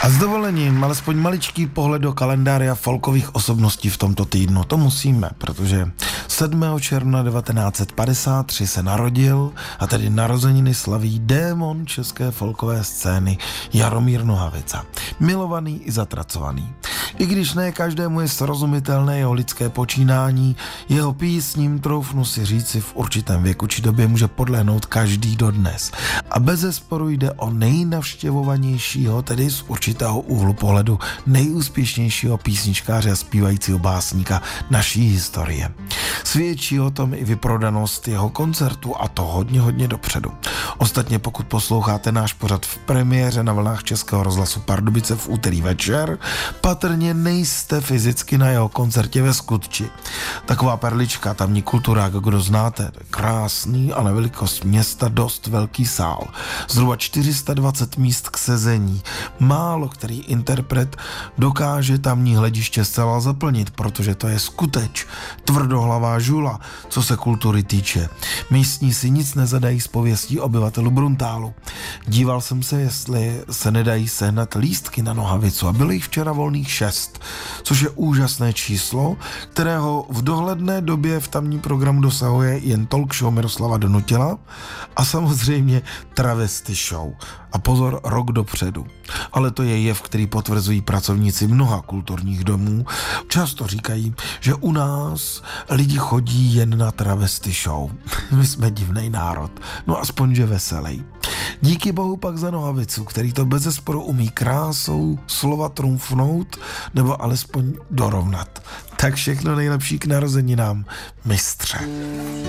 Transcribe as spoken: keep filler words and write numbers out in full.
A s dovolením alespoň maličký pohled do kalendáře folkových osobností v tomto týdnu. To musíme, protože sedmého června devatenáct set padesát tři se narodil a tedy narozeniny slaví démon české folkové scény Jaromír Nohavica. Milovaný i zatracovaný. I když ne každému je srozumitelné jeho lidské počínání, jeho písním, troufnu si říci, v určitém věku či době může podlehnout každý dodnes. A bezesporu jde o nejnavštěvovanějšího, tedy z určitého úhlu pohledu nejúspěšnějšího písničkáře a zpívajícího básníka naší historie. Svědčí o tom i vyprodanost jeho koncertu, a to hodně, hodně dopředu. Ostatně pokud posloucháte náš pořad v premiéře na vlnách Českého rozhlasu Pardubice v úterý večer, patrně nejste fyzicky na jeho koncertě ve Skutči. Taková perlička, tamní kulturák, kdo znáte, krásný a na velikost města dost velký sál. Zhruba čtyři sta dvacet míst k sezení. Málo který interpret dokáže tamní hlediště zcela zaplnit, protože to je skuteč, tvrdohlavá žula, co se kultury týče. Místní si nic nezadají z pověstí obyvatelů Bruntálu. Díval jsem se, jestli se nedají sehnat lístky na Nohavicu a bylo jich včera volných šest, což je úžasné číslo, kterého v dohledné době v tamní programu dosahuje jen talk show Miroslava Donutila a samozřejmě travesty show. A pozor, rok dopředu. Ale to je jev, který potvrzují pracovníci mnoha kulturních domů. Často říkají, že u nás lidi chodí jen na travesty show. My jsme divnej národ. No aspoň, že veselý. Díky bohu pak za Nohavicu, který to bezesporu umí krásou slova trumfnout nebo alespoň dorovnat. Tak všechno nejlepší k narozeninám, mistře.